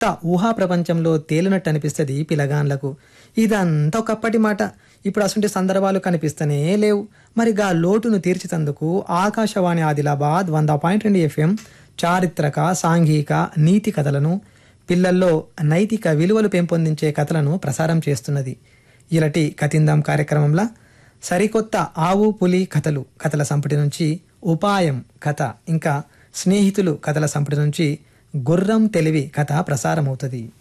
కొత్త ఊహా ప్రపంచంలో తేలినట్టు అనిపిస్తుంది పిలగాన్లకు. ఇదంతా ఒకప్పటి మాట. ఇప్పుడు అసంటి సందర్భాలు కనిపిస్తూనే లేవు. మరి గా లోటును తీర్చితందుకు ఆకాశవాణి ఆదిలాబాద్ 100.2 FM చారిత్రక, సాంఘిక, నీతి కథలను, పిల్లల్లో నైతిక విలువలు పెంపొందించే కథలను ప్రసారం చేస్తున్నది. ఇలాంటి కథిందాం కార్యక్రమంలో సరికొత్త ఆవు పులి కథల సంపుటి నుంచి ఉపాయం కథ, ఇంకా స్నేహితులు కథల సంపుటి నుంచి గుర్రం తెలివి కథ ప్రసారమవుతుంది.